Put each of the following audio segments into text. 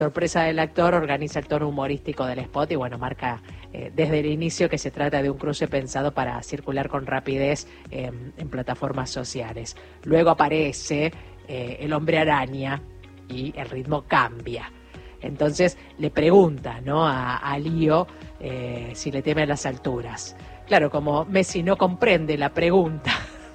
sorpresa del actor, organiza el tono humorístico del spot y bueno, marca desde el inicio que se trata de un cruce pensado para circular con rapidez en plataformas sociales. Luego aparece el hombre araña y el ritmo cambia. Entonces le pregunta, ¿no?, a Lío si le teme a las alturas. Claro, como Messi no comprende la pregunta,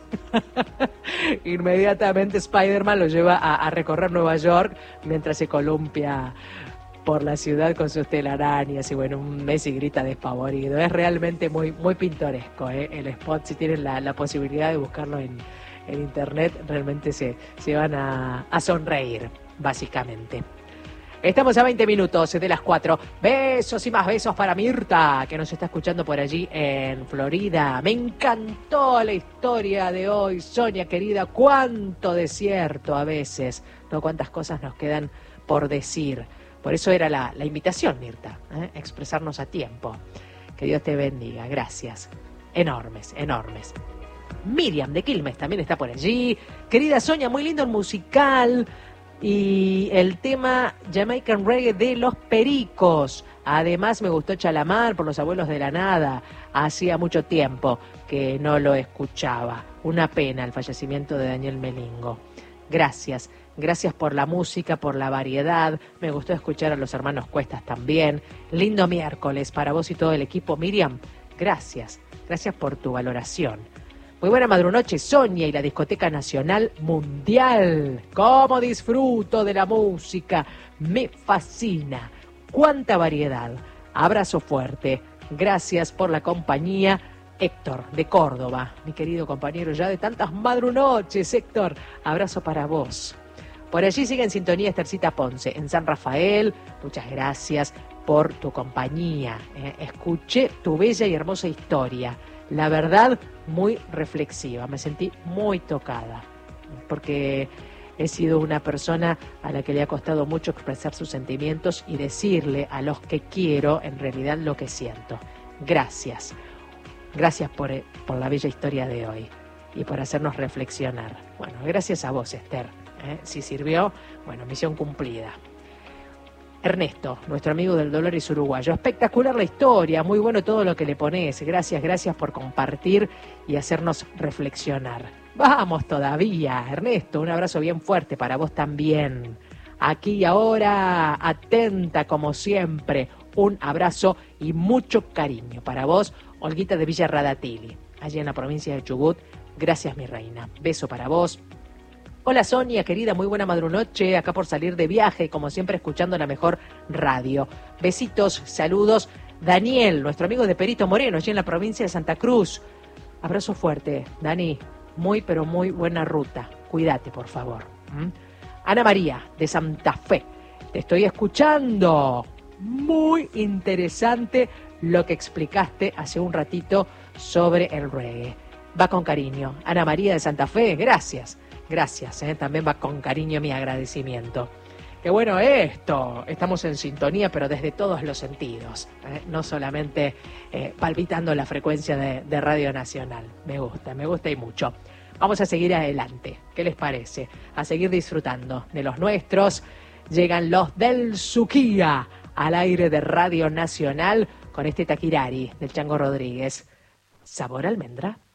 inmediatamente Spider-Man lo lleva a recorrer Nueva York mientras se columpia por la ciudad con sus telarañas y bueno, un Messi grita despavorido. Es realmente muy, muy pintoresco, el spot. Si tienen la posibilidad de buscarlo en internet, realmente se van a sonreír, básicamente. Estamos a 20 minutos de las 4. Besos y más besos para Mirta, que nos está escuchando por allí en Florida. Me encantó la historia de hoy, Sonia querida. Cuánto desierto a veces, ¿no? Cuántas cosas nos quedan por decir. Por eso era la invitación, Mirta, expresarnos a tiempo. Que Dios te bendiga. Gracias. Enormes, enormes. Miriam de Quilmes también está por allí. Querida Sonia, muy lindo el musical. Y el tema Jamaican Reggae de Los Pericos. Además me gustó Chalamar por Los Abuelos de la Nada. Hacía mucho tiempo que no lo escuchaba. Una pena el fallecimiento de Daniel Melingo. Gracias, gracias por la música, por la variedad. Me gustó escuchar a los hermanos Cuestas también. Lindo miércoles para vos y todo el equipo. Miriam, gracias, gracias por tu valoración. Muy buena madrunoche, Sonia y la Discoteca Nacional Mundial. ¡Cómo disfruto de la música! Me fascina. ¡Cuánta variedad! Abrazo fuerte. Gracias por la compañía. Héctor, de Córdoba, mi querido compañero ya de tantas madrunoches. Héctor, abrazo para vos. Por allí sigue en sintonía Estercita Ponce, en San Rafael. Muchas gracias por tu compañía. Escuché tu bella y hermosa historia. La verdad, muy reflexiva. Me sentí muy tocada, porque he sido una persona a la que le ha costado mucho expresar sus sentimientos y decirle a los que quiero en realidad lo que siento. Gracias. Gracias por la bella historia de hoy y por hacernos reflexionar. Bueno, gracias a vos, Esther. Si sirvió, bueno, misión cumplida. Ernesto, nuestro amigo del Dolores uruguayo. Espectacular la historia, muy bueno todo lo que le pones. Gracias, gracias por compartir y hacernos reflexionar. Vamos todavía, Ernesto, un abrazo bien fuerte para vos también. Aquí y ahora, atenta como siempre. Un abrazo y mucho cariño para vos, Olguita de Villa Radatili, allí en la provincia de Chubut. Gracias, mi reina. Beso para vos. Hola Sonia, querida, muy buena madrunoche, acá por salir de viaje, como siempre escuchando la mejor radio. Besitos, saludos. Daniel, nuestro amigo de Perito Moreno, allí en la provincia de Santa Cruz. Abrazo fuerte, Dani. Muy, pero muy buena ruta. Cuídate, por favor. Ana María, de Santa Fe. Te estoy escuchando. Muy interesante lo que explicaste hace un ratito sobre el reggae. Va con cariño. Ana María de Santa Fe, gracias. Gracias, también va con cariño mi agradecimiento. Qué bueno esto, estamos en sintonía, pero desde todos los sentidos, no solamente palpitando la frecuencia de Radio Nacional. Me gusta y mucho. Vamos a seguir adelante, ¿qué les parece? A seguir disfrutando de los nuestros. Llegan los del Suquía al aire de Radio Nacional con este Taquirari del Chango Rodríguez. ¿Sabor a almendra?